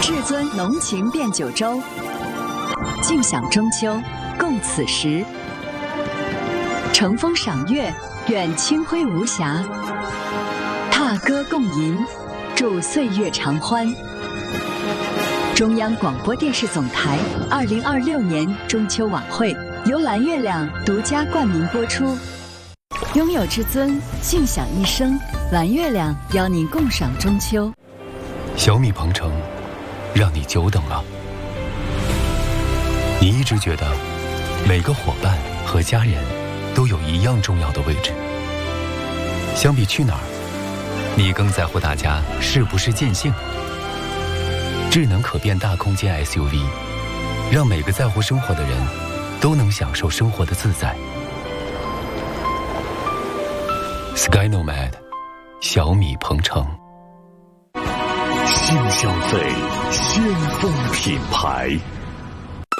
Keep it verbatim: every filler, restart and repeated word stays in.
至尊浓情变九州，尽享中秋，共此时。乘风赏月，愿清辉无暇；踏歌共吟，祝岁月长欢。中央广播电视总台二零二六年中秋晚会由蓝月亮独家冠名播出。拥有至尊，尽享一生。蓝月亮邀您共赏中秋。 小米鹏程，让你久等了。你一直觉得每个伙伴和家人都有一样重要的位置。相比去哪儿，你更在乎大家是不是尽兴。智能可变大空间 S U V， 让每个在乎生活的人都能享受生活的自在。Sky Nomad， 小米鹏程。 新消费，先锋品牌。